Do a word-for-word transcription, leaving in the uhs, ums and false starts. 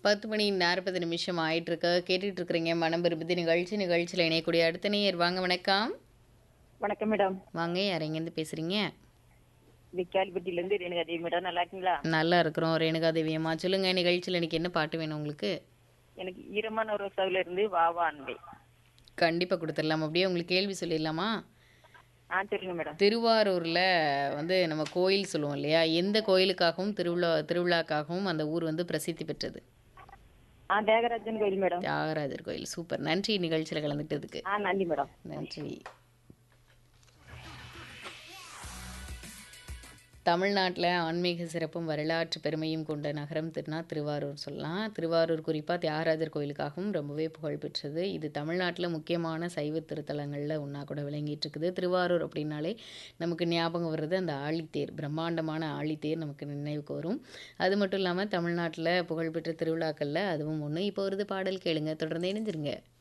பத்து மணி நாற்பது நிமிஷம் ஆயிட்டு இருக்கு. கேட்டுட்டு இருக்கிறீங்க மனம் விரும்புதி நிகழ்ச்சி. நிகழ்ச்சியில் இணையக்கூடிய அடுத்த நேயர் வாங்க. வணக்கம். வணக்கம் மேடம். வாங்க, யார் எங்கேருந்து பேசுறீங்க? விக்காலிப்பட்டியில இருந்து ரேணுகா தேவி மேடம். நல்லா இருக்கீங்களா? நல்லா இருக்கிறோம் ரேணுகா தேவி அம்மா. சொல்லுங்க, நிகழ்ச்சியில் இன்னைக்கு என்ன பாட்டு வேணும் உங்களுக்கு? எனக்கு ஈரமான ஒரு சவுல இருந்து வாவா அன்பே. கண்டிப்பா கொடுத்துடலாம். அப்படியே உங்களுக்கு கேள்வி சொல்லிடலாமா? ஆ சொல்லுங்க மேடம். திருவாரூர்ல வந்து நம்ம கோயில் சொல்லுவோம் இல்லையா, எந்த கோயிலுக்காகவும் திருவிழா திருவிழாக்காகவும் அந்த ஊர் வந்து பிரசித்தி பெற்றது? ஆ தியாகராஜன் கோயில் மேடம். தியாகராஜர் கோயில். சூப்பர், நன்றி நிகழ்ச்சியில் கலந்துக்கிட்டதுக்கு. ஆ நன்றி மேடம். நன்றி. தமிழ்நாட்டில் ஆன்மீக சிறப்பும் வரலாற்று பெருமையும் கொண்ட நகரம் திருநா திருவாரூர் சொல்லலாம். திருவாரூர் குறிப்பாக தியாகராஜர் கோயிலுக்காகவும் ரொம்பவே புகழ் பெற்றது. இது தமிழ்நாட்டில் முக்கியமான சைவ திருத்தலங்களில் ஒன்றா கூட விளங்கிட்டு இருக்குது. திருவாரூர் அப்படின்னாலே நமக்கு ஞாபகம் வர்றது அந்த ஆழித்தேர், பிரம்மாண்டமான ஆழித்தேர் நமக்கு நினைவுக்கு வரும். அது மட்டும் இல்லாமல் தமிழ்நாட்டில் புகழ்பெற்ற திருவிழாக்களில் அதுவும் ஒன்று. இப்போ ஒரு பாடல் கேளுங்க, தொடர்ந்து இணைஞ்சிருங்க.